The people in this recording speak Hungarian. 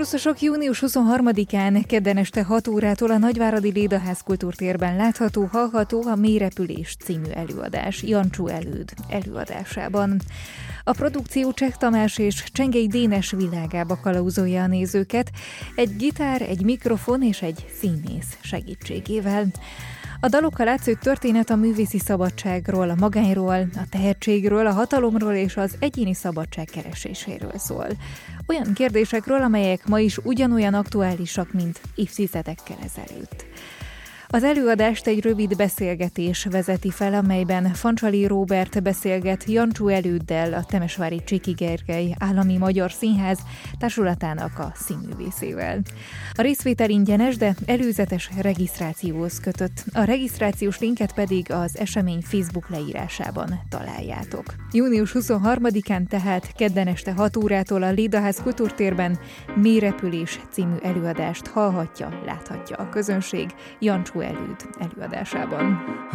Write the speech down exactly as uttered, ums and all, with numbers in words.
Szervuszosok, június huszonharmadikán kedden este hat órától a Nagyváradi Lédaház kultúrtérben látható, hallható a Mélyrepülés című előadás Jancsó Előd előadásában. A produkció Cseh Tamás és Csengei Dénes világába kalauzolja a nézőket egy gitár, egy mikrofon és egy színész segítségével. A dalokkal átszőtt történet a művészi szabadságról, a magányról, a tehetségről, a hatalomról és az egyéni szabadság kereséséről szól. Olyan kérdésekről, amelyek ma is ugyanolyan aktuálisak, mint évtizedekkel ezelőtt. Az előadást egy rövid beszélgetés vezeti fel, amelyben Fancsali Róbert beszélget Jancsó Előddel, a Temesvári Csiki Gergely Állami Magyar Színház társulatának a színművészével. A részvétel ingyenes, de előzetes regisztrációhoz kötött. A regisztrációs linket pedig az esemény Facebook leírásában találjátok. június huszonharmadikán tehát kedden este hat órától a Lédaház kultúrtérben Mélyrepülés című előadást hallhatja, láthatja a közönség Jancsó Előd előadásában.